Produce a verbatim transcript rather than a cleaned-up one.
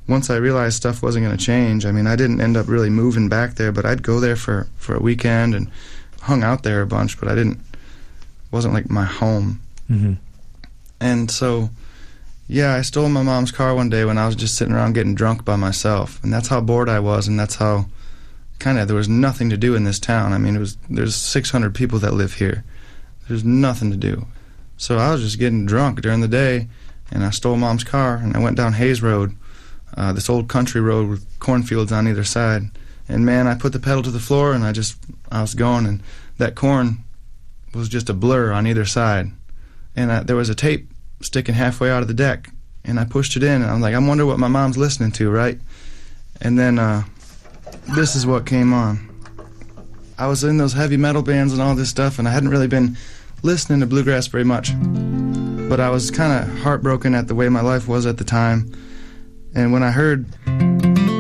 once I realized stuff wasn't going to change, I mean, I didn't end up really moving back there, but I'd go there for, for a weekend and hung out there a bunch, but I didn't, wasn't like my home. Mm-hmm. And so, yeah, I stole my mom's car one day when I was just sitting around getting drunk by myself, and that's how bored I was, and that's how kind of there was nothing to do in this town. I mean, it was there's six hundred people that live here. There's nothing to do. So I was just getting drunk during the day, and I stole Mom's car, and I went down Hayes Road, uh, this old country road with cornfields on either side. And, man, I put the pedal to the floor, and I just, I was going, and that corn was just a blur on either side. And I, there was a tape sticking halfway out of the deck, and I pushed it in, and I'm like, I wonder what my mom's listening to, right? And then uh, this is what came on. I was in those heavy metal bands and all this stuff, and I hadn't really been listening to bluegrass very much. But I was kind of heartbroken at the way my life was at the time. And when I heard